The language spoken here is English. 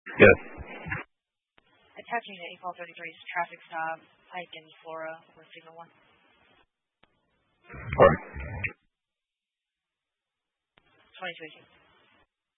Yes. Attaching to 8-33's traffic stop, Pike and Flora with signal 1. All right. 2218.